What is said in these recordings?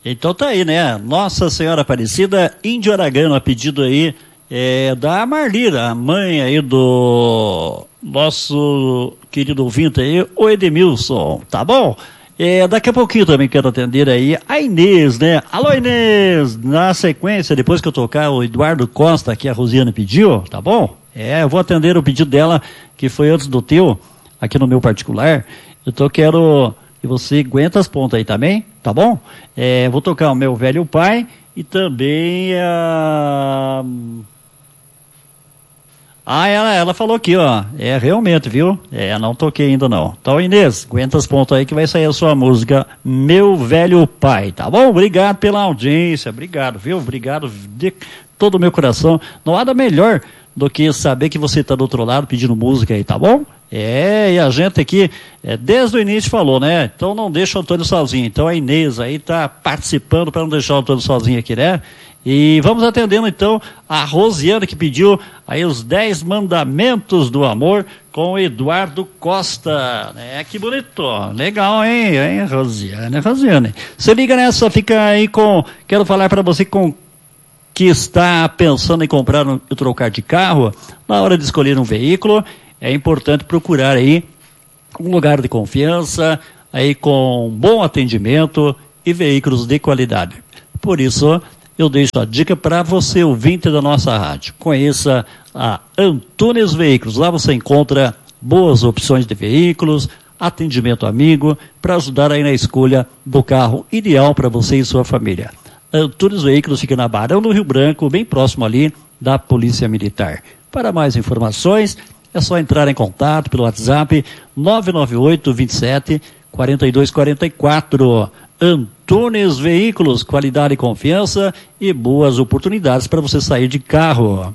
Então tá aí, né? Nossa Senhora Aparecida, Índio Aragano, a pedido aí da Marlira, a mãe aí do nosso querido ouvinte aí, o Edmilson, tá bom? Daqui a pouquinho também quero atender aí a Inês, né? Alô, Inês! Na sequência, depois que eu tocar o Eduardo Costa, que a Rosiane pediu, tá bom? Eu vou atender o pedido dela, que foi antes do teu, aqui no meu particular. Então quero que você aguenta as pontas aí também, tá bom? Vou tocar o Meu Velho Pai e também ela falou aqui, ó. Realmente, viu? Não toquei ainda não. Então, Inês, aguenta as pontas aí que vai sair a sua música Meu Velho Pai, tá bom? Obrigado pela audiência, obrigado, viu? Obrigado de todo o meu coração. Não há nada melhor do que saber que você está do outro lado pedindo música aí, tá bom? E a gente aqui, desde o início falou, né? Então não deixa o Antônio sozinho. Então a Inês aí tá participando para não deixar o Antônio sozinho aqui, né? E vamos atendendo então a Rosiane, que pediu aí os 10 mandamentos do amor com o Eduardo Costa. Que bonito. Legal, hein, Rosiane. Você liga nessa, fica aí com... Quero falar para você que está pensando em comprar e trocar de carro. Na hora de escolher um veículo, é importante procurar aí um lugar de confiança, aí com bom atendimento e veículos de qualidade. Por isso, eu deixo a dica para você, ouvinte da nossa rádio. Conheça a Antunes Veículos. Lá você encontra boas opções de veículos, atendimento amigo, para ajudar aí na escolha do carro ideal para você e sua família. Antunes Veículos fica na Barão do Rio Branco, bem próximo ali da Polícia Militar. Para mais informações, é só entrar em contato pelo WhatsApp 998 27 42 44. Antunes Veículos, qualidade e confiança e boas oportunidades para você sair de carro.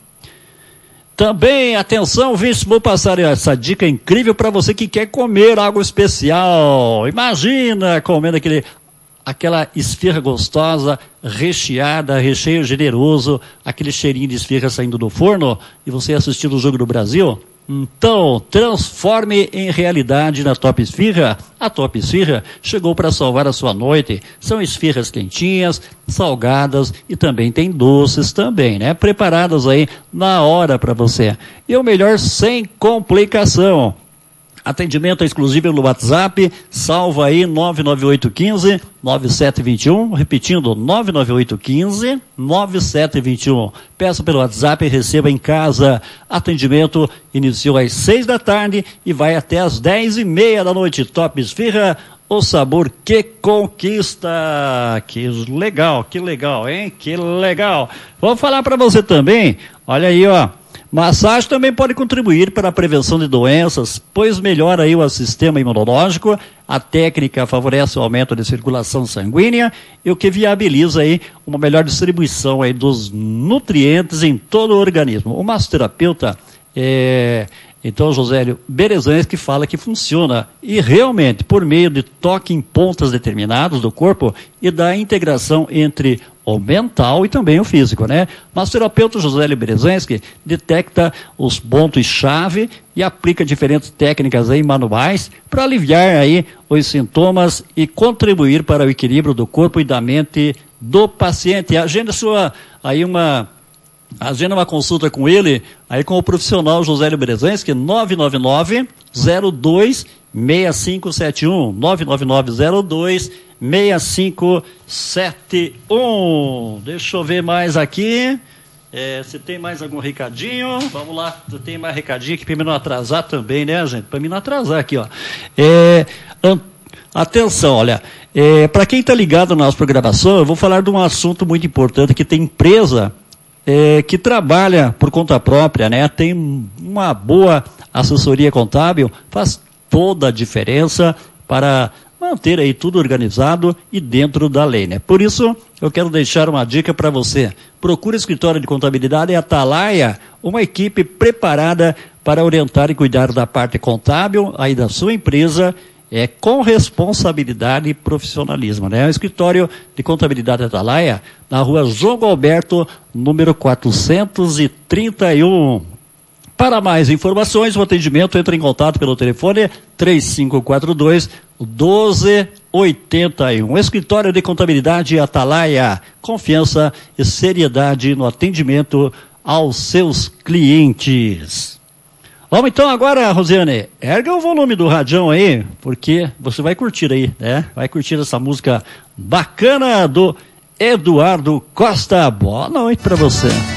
Também, atenção, vou passar essa dica incrível para você que quer comer algo especial. Imagina comendo aquela esfirra gostosa, recheada, recheio generoso, aquele cheirinho de esfirra saindo do forno, e você assistindo o Jogo do Brasil. Então, transforme em realidade na Top Esfirra. A Top Esfirra chegou para salvar a sua noite. São esfirras quentinhas, salgadas e também tem doces também, né? Preparadas aí na hora para você. E o melhor, sem complicação. Atendimento exclusivo no WhatsApp, salva aí 99815-9721, repetindo, 99815-9721. Peça pelo WhatsApp e receba em casa. Atendimento iniciou às 6 da tarde e vai até às 10:30 da noite. Top Esfirra, o sabor que conquista. Que legal, hein? Que legal. Vou falar para você também, olha aí, ó. Massagem também pode contribuir para a prevenção de doenças, pois melhora aí o sistema imunológico, a técnica favorece o aumento de circulação sanguínea e o que viabiliza aí uma melhor distribuição aí dos nutrientes em todo o organismo. O massoterapeuta então, Josélio Berezães, que fala que funciona e realmente por meio de toque em pontos determinados do corpo e da integração entre o mental e também o físico, né? Massoterapeuta Josélio Berezães, que detecta os pontos-chave e aplica diferentes técnicas aí manuais para aliviar aí os sintomas e contribuir para o equilíbrio do corpo e da mente do paciente. Agenda uma consulta com ele, aí com o profissional Josélio Berezães, que é 999-02-6571, 999-02-6571. Deixa eu ver mais aqui, se tem mais algum recadinho, vamos lá, tem mais recadinho aqui para mim não atrasar também, né, gente, para mim não atrasar aqui, ó. Atenção, olha, para quem está ligado na nossa programação, eu vou falar de um assunto muito importante, que tem empresa que trabalha por conta própria, né? Tem uma boa assessoria contábil, faz toda a diferença para manter aí tudo organizado e dentro da lei, né? Por isso, eu quero deixar uma dica para você. Procure escritório de contabilidade Atalaia, uma equipe preparada para orientar e cuidar da parte contábil aí da sua empresa, com responsabilidade e profissionalismo, né? O escritório de contabilidade Atalaia, na rua João Alberto, número 431. Para mais informações, o atendimento entra em contato pelo telefone 3542-12 81. Escritório de Contabilidade Atalaia. Confiança e seriedade no atendimento aos seus clientes. Vamos então agora, Rosiane, erga o volume do radião aí, porque você vai curtir aí, né? Vai curtir essa música bacana do Eduardo Costa. Boa noite para você.